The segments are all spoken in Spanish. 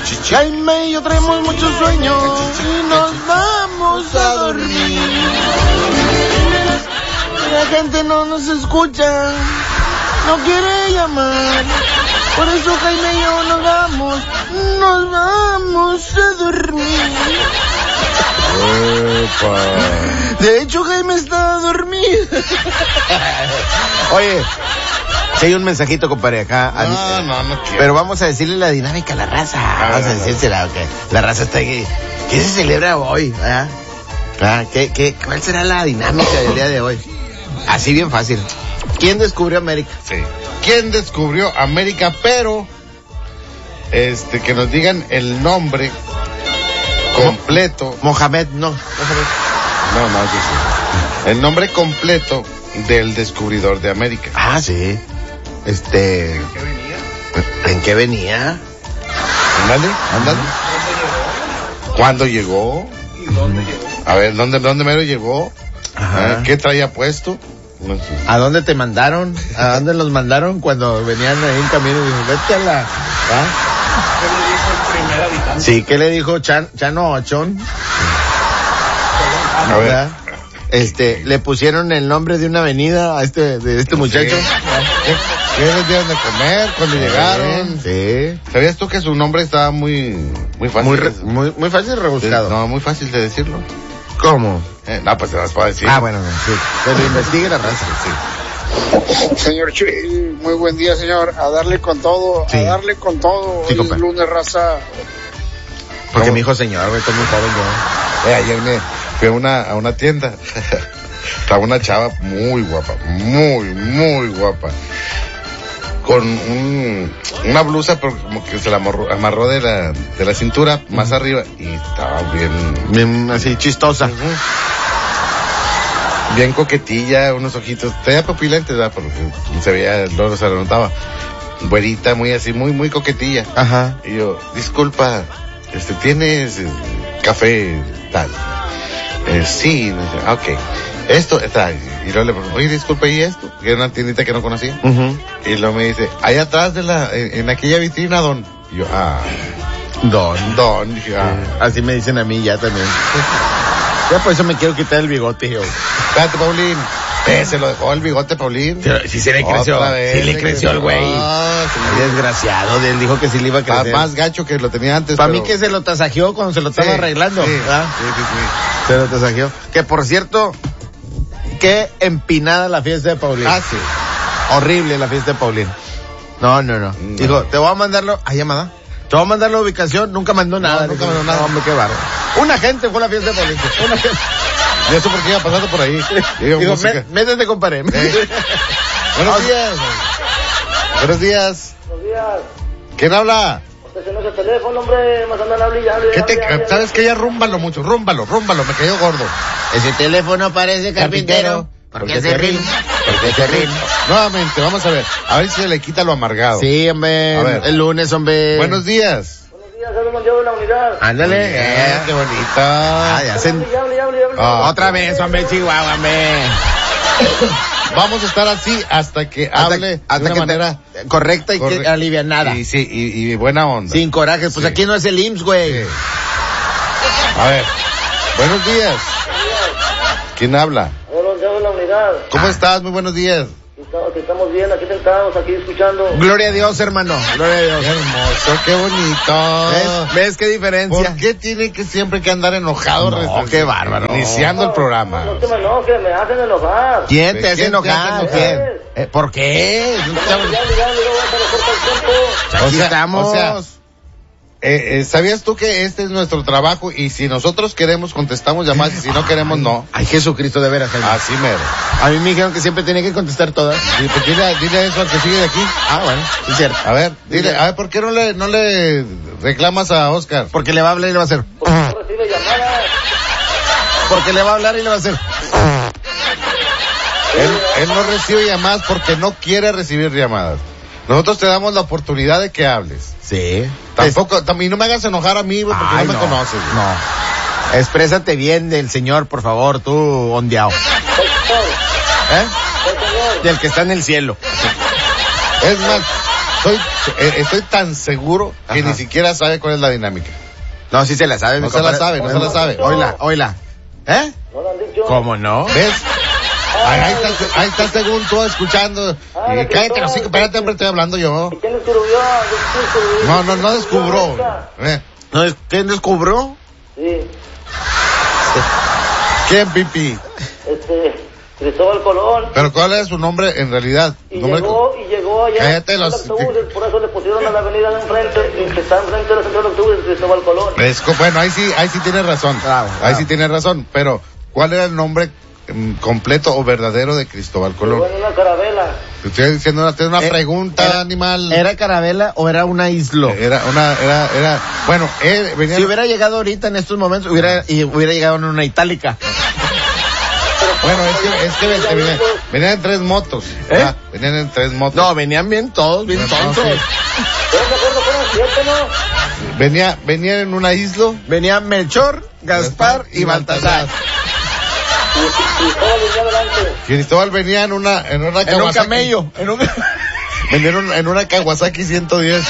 Jaime y yo traemos mucho sueño y nos vamos a dormir. La gente no nos escucha, no quiere llamar. Por eso Jaime y yo nos vamos a dormir. Opa. De hecho, Jaime está dormido. Oye, si hay un mensajito, compadre, acá. No quiero. Pero vamos a decirle la dinámica a la raza. Vamos a decírsela, que la raza está aquí. ¿Qué se celebra hoy? ¿Cuál será la dinámica del día de hoy? Así bien fácil. ¿Quién descubrió América? Sí. ¿Quién descubrió América? Pero, que nos digan el nombre completo. Mohamed, no. No, sí. El nombre completo del descubridor de América. Ah, sí. ¿En qué venía? Ándale. ¿Cuándo llegó? ¿Y dónde llegó? A ver, ¿dónde mero llegó? Ajá. ¿Qué traía puesto? No sé. ¿A dónde te mandaron? ¿A dónde los mandaron cuando venían ahí en camino? Y dijo, vete a la... ¿Qué le dijo el primer habitante? Sí, ¿qué le dijo Chano Ochón? A ver. Le pusieron el nombre de una avenida a este muchacho. ¿Qué les dieron de comer cuando llegaron? Sí. ¿Sabías tú que su nombre estaba muy fácil? Muy fácil rebuscado. No, muy fácil de decirlo. ¿Cómo? No, pues se las puedo decir. Bueno, sí. Que lo investigue la raza. Sí. Señor Chuy, muy buen día, señor. A darle con todo, Sí. Sí, compa. hoy es lunes, raza. Porque ¿Cómo? mi hijo señor, güey, como un joven yo. Ayer me fui a una tienda. Estaba una chava muy guapa, muy guapa. Con una blusa como que se la amarró de la cintura más arriba y estaba Bien así, chistosa. bien coquetilla, unos ojitos, tenía pupilentes, ¿verdad? Porque se veía, luego se la notaba. Güerita, muy así, muy coquetilla. Ajá. Y yo, disculpa, ¿tienes café tal? Sí, ok. Esto está. Y luego le pregunto, oye, disculpa, ¿y esto? Que era una tiendita que no conocía. Y luego me dice, allá atrás en aquella vitrina, don. Y yo, Don. Dije, Así me dicen a mí ya también. Ya por eso me quiero quitar el bigote, yo. Espérate, Paulín. Se lo dejó el bigote, Paulín. Pero sí se le creció. Otra vez, Sí le creció el güey. Desgraciado, él dijo que sí le iba a crecer. Más gacho que lo tenía antes. Para mí que se lo tasajeó cuando se lo estaba arreglando. Sí. Se lo tasajeó. Que por cierto, qué empinada la fiesta de Paulín. Sí. Horrible la fiesta de Paulín. No. Dijo, te voy a mandarlo. Llamada. Te voy a mandar la ubicación. Nunca mandó nada. Nunca mandó nada. No, hombre, qué bárbaro. Una gente fue a la fiesta de Paulín. Una gente. Y eso porque iba pasando por ahí. Digo, métete, compadre. Buenos días. Buenos días. ¿Quién habla? Estaciones el teléfono, hombre, más andan hable. ¿Sabes qué? Ya rúmbalo mucho, rúmbalo, me cayó gordo. Ese teléfono parece carpintero. Porque se ríe. Nuevamente, vamos a ver si se le quita lo amargado. Sí, hombre. A ver. El lunes, hombre. Buenos días. Buenos días, soy Don Diego de la unidad. Ándale. Qué bonito. Ya se... Hable. Otra vez, hombre, Chihuahua, hombre. Vamos a estar así hasta que hable hasta de una manera correcta y que alivianada. Y buena onda. Sin coraje. Pues aquí no es el IMSS, güey. Sí. A ver. Buenos días. ¿Quién habla? Don Diego de la unidad. ¿Cómo estás? Muy buenos días. Aquí estamos bien, aquí sentados, aquí escuchando. Gloria a Dios, hermano. Gloria a Dios. Qué hermoso, qué bonito. ¿Ves qué diferencia? ¿Por qué tiene que siempre que andar enojado? No, qué bárbaro. Iniciando el programa. No te me enojes, me hacen enojar. ¿Quién te hace ¿Quién te hace enojar? enojar? ¿Quién? ¿Por qué? Ya, voy a estar corto el tiempo. Aquí estamos. ¿Sabías tú que este es nuestro trabajo y si nosotros queremos contestamos llamadas y si no queremos no? Ay, Jesucristo, de veras, Jaime. Así mero. A mí me dijeron que siempre tenía que contestar todas. Y pues dile eso al que sigue de aquí. Bueno, sí es cierto. A ver, dile, ¿por qué no le reclamas a Oscar? Porque le va a hablar y le va a hacer. Porque no recibe llamadas. Porque le va a hablar y le va a hacer. Él no recibe llamadas porque no quiere recibir llamadas. Nosotros te damos la oportunidad de que hables. Sí. Tampoco, y no me hagas enojar a mí, güey, porque no me conoces. Güey. No. Exprésate bien del Señor, por favor, tú, ondeado. Del que está en el cielo. Es más, Estoy tan seguro que ni siquiera sabe cuál es la dinámica. No, sí se la sabe. No se la sabe. Oíla. ¿Eh? ¿No lo han dicho? ¿Cómo no? ¿Ves? Ahí está según tú escuchando. Cállate, así que espérate, hombre, estoy hablando yo. ¿Y quién descubrió? No descubrió. ¿Quién descubrió? Sí. ¿Quién, Pipi? Cristóbal Colón. ¿Pero cuál es su nombre en realidad? Y llegó allá. Cállate en autobuses, por eso le pusieron a la avenida de enfrente, que está enfrente de la central de autobuses, Cristóbal Colón. Bueno, ahí sí tienes razón. Bravo. Ahí sí tienes razón. Pero, ¿cuál era el nombre completo o verdadero de Cristóbal Colón? Llegó en una carabela. Te estoy diciendo una pregunta, animal. ¿Era carabela o era una isla? Bueno, él venía. Si hubiera llegado ahorita en estos momentos, hubiera llegado en una itálica. Bueno, es que venían en 3 motos. Venían en 3 motos. No, venían bien todos, bien tontos. Yo me acuerdo que eran 7, ¿no? Venían en una isla. Venían Melchor, Gaspar y Baltasar. Cristóbal venía en una Kawasaki. En un camello. Venían en una Kawasaki 110.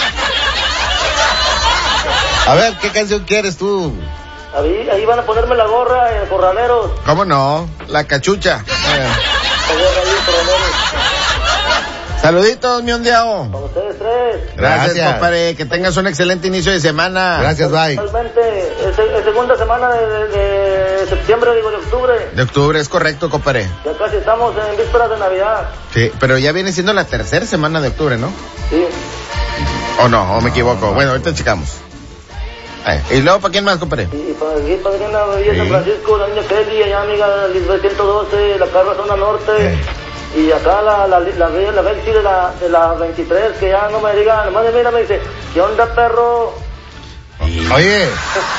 A ver, ¿qué canción quieres tú? Ahí van a ponerme la gorra en Corraleros. ¿Cómo no? La cachucha. La gorra ahí en Corraleros. Saluditos, mi ondeado. Con ustedes 3. Gracias, compadre. Que tengas un excelente inicio de semana. Gracias, bye. Totalmente. Es segunda semana de septiembre, de octubre. De octubre, es correcto, compadre. Ya casi estamos en vísperas de Navidad. Sí, pero ya viene siendo la tercera semana de octubre, ¿no? Sí. ¿O no? ¿O me equivoco? Bueno, ahorita checamos. ¿Y luego para quién más, compadre? Y para la Villa San Francisco, la niña Kelly, allá amiga Lisbeth 112, la Carla Zona Norte. Y acá la Bexi de la 23, que ya no me diga, nomás mira, me dice, ¿qué onda, perro? Oye.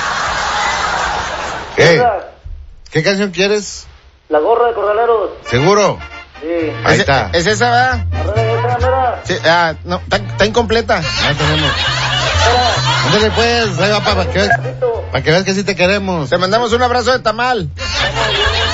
¿Qué canción quieres? La gorra de Corraleros. ¿Seguro? Sí. Ahí está. ¿Es esa, verdad? Esa, mira. Sí, no, está incompleta. No tenemos. Ándale pues, ahí va para que veas que sí te queremos. Te mandamos un abrazo de tamal. Vamos bien.